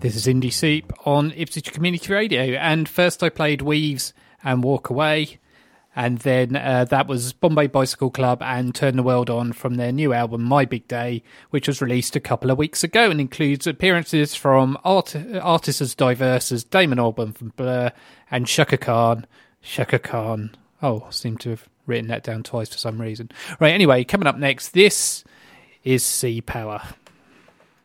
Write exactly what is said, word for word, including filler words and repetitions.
This is Indie Soup on Ipswich Community Radio, and first I played Weaves and Walk Away, and then uh, that was Bombay Bicycle Club and Turn the World On from their new album My Big Day, which was released a couple of weeks ago and includes appearances from art- artists as diverse as Damon Albarn from Blur and Shaka Khan. Shaka Khan. Oh, I seem to have written that down twice for some reason. Right, anyway, coming up next, this is Sea Power.